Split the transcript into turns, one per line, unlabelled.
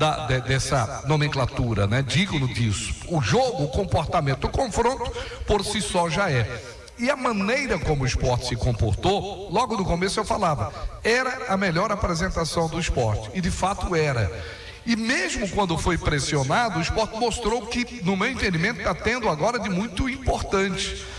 dessa nomenclatura, né? Digno disso. O jogo, o comportamento, o confronto por si só já é. E a maneira como o esporte se comportou, logo no começo eu falava, era a melhor apresentação do esporte, e de fato era. E mesmo quando foi pressionado, o esporte mostrou que, no meu entendimento, está tendo agora de muito importante.